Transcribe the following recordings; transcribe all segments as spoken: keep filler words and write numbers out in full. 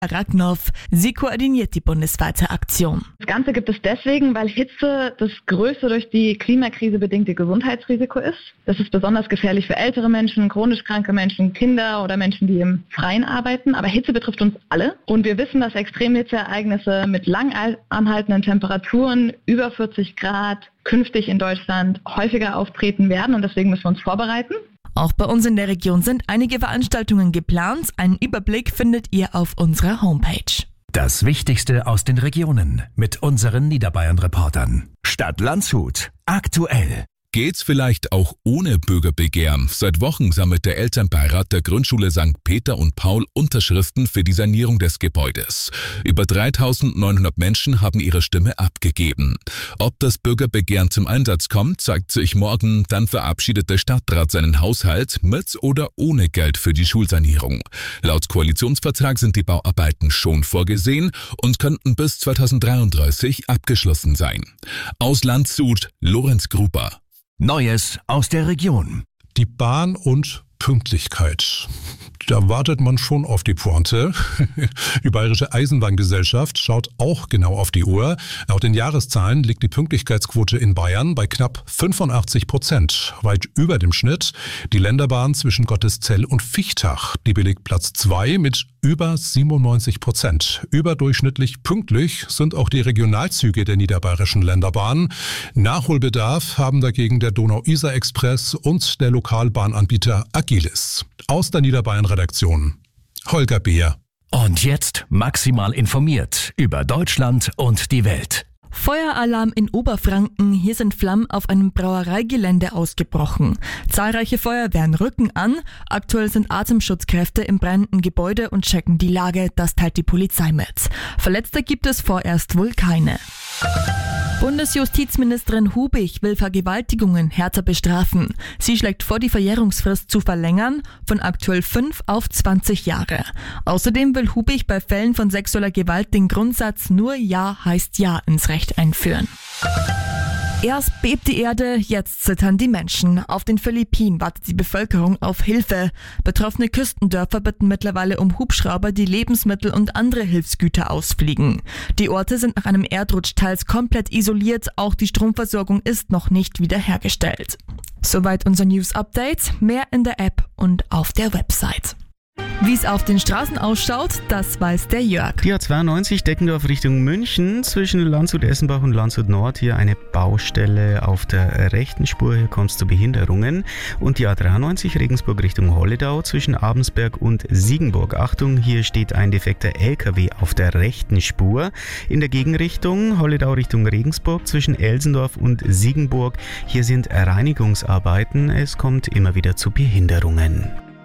Ragnow. Sie koordiniert die bundesweite Aktion. Das Ganze gibt es deswegen, weil Hitze das größte durch die Klimakrise bedingte Gesundheitsrisiko ist. Das ist besonders gefährlich für ältere Menschen, chronisch kranke Menschen, Kinder oder Menschen, die im Freien arbeiten. Aber Hitze betrifft uns alle. Und wir wissen, dass Extremhitzeereignisse mit lang anhaltenden Temperaturen über vierzig Grad künftig in Deutschland häufiger auftreten werden. Und deswegen müssen wir uns vorbereiten. Auch bei uns in der Region sind einige Veranstaltungen geplant. Einen Überblick findet ihr auf unserer Homepage. Das Wichtigste aus den Regionen mit unseren Niederbayern-Reportern. Stadt Landshut. Aktuell. Geht's vielleicht auch ohne Bürgerbegehren? Seit Wochen sammelt der Elternbeirat der Grundschule Sankt Peter und Paul Unterschriften für die Sanierung des Gebäudes. Über dreitausendneunhundert Menschen haben ihre Stimme abgegeben. Ob das Bürgerbegehren zum Einsatz kommt, zeigt sich morgen. Dann verabschiedet der Stadtrat seinen Haushalt mit oder ohne Geld für die Schulsanierung. Laut Koalitionsvertrag sind die Bauarbeiten schon vorgesehen und könnten bis zweitausenddreiunddreißig abgeschlossen sein. Aus Landshut, Lorenz Gruber. Neues aus der Region. Die Bahn und Pünktlichkeit. Da wartet man schon auf die Pointe. Die Bayerische Eisenbahngesellschaft schaut auch genau auf die Uhr. Laut den Jahreszahlen liegt die Pünktlichkeitsquote in Bayern bei knapp fünfundachtzig Prozent, weit über dem Schnitt. Die Länderbahn zwischen Gotteszell und Vichtach, die belegt Platz zwei mit über siebenundneunzig Prozent. Überdurchschnittlich pünktlich sind auch die Regionalzüge der niederbayerischen Länderbahn. Nachholbedarf haben dagegen der Donau-Isar-Express und der Lokalbahnanbieter Agilis. Aus der Niederbayern-Redaktion Holger Beer. Und jetzt maximal informiert über Deutschland und die Welt. Feueralarm in Oberfranken. Hier sind Flammen auf einem Brauereigelände ausgebrochen. Zahlreiche Feuerwehren rücken an. Aktuell sind Atemschutzkräfte im brennenden Gebäude und checken die Lage. Das teilt die Polizei mit. Verletzte gibt es vorerst wohl keine. Bundesjustizministerin Hubich will Vergewaltigungen härter bestrafen. Sie schlägt vor, die Verjährungsfrist zu verlängern von aktuell fünf auf zwanzig Jahre. Außerdem will Hubich bei Fällen von sexueller Gewalt den Grundsatz nur Ja heißt Ja ins Recht einführen. Erst bebt die Erde, jetzt zittern die Menschen. Auf den Philippinen wartet die Bevölkerung auf Hilfe. Betroffene Küstendörfer bitten mittlerweile um Hubschrauber, die Lebensmittel und andere Hilfsgüter ausfliegen. Die Orte sind nach einem Erdrutsch teils komplett isoliert, auch die Stromversorgung ist noch nicht wiederhergestellt. Soweit unser News-Update, mehr in der App und auf der Website. Wie es auf den Straßen ausschaut, das weiß der Jörg. Die A zweiundneunzig Deckendorf Richtung München zwischen Landshut-Essenbach und Landshut Nord. Hier eine Baustelle auf der rechten Spur. Hier kommt es zu Behinderungen. Und die A dreiundneunzig Regensburg Richtung Holledau zwischen Abensberg und Siegenburg. Achtung, hier steht ein defekter L K W auf der rechten Spur. In der Gegenrichtung Holledau Richtung Regensburg zwischen Elsendorf und Siegenburg. Hier sind Reinigungsarbeiten. Es kommt immer wieder zu Behinderungen.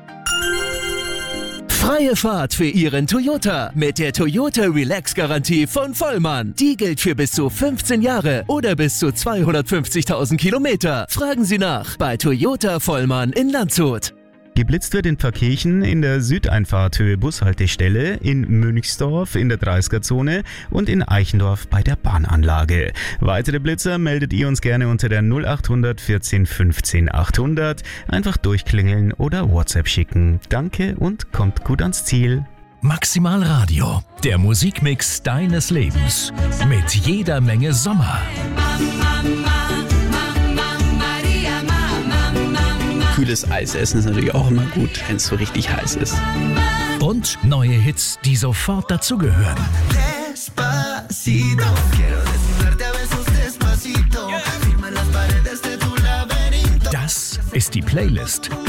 Freie Fahrt für Ihren Toyota mit der Toyota Relax Garantie von Vollmann. Die gilt für bis zu fünfzehn Jahre oder bis zu zweihundertfünfzigtausend Kilometer. Fragen Sie nach bei Toyota Vollmann in Landshut. Geblitzt wird in Pfarrkirchen in der Südeinfahrt Höhe Bushaltestelle, in Münchsdorf in der dreißiger-Zone und in Eichendorf bei der Bahnanlage. Weitere Blitzer meldet ihr uns gerne unter der null achthundert vierzehn fünfzehn achthundert. Einfach durchklingeln oder WhatsApp schicken. Danke und kommt gut ans Ziel. Maximal Radio, der Musikmix deines Lebens. Mit jeder Menge Sommer. Kühles Eis essen ist natürlich auch immer gut, wenn es so richtig heiß ist. Und neue Hits, die sofort dazugehören. Das ist die Playlist